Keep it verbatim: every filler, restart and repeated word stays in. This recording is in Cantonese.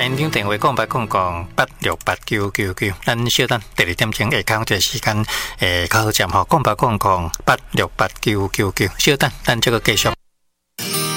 现场电话讲八讲讲八六八九九九，咱稍等第二点钟下空这时间诶，靠站吼讲八讲讲八六八九九九，稍等，咱这个继续。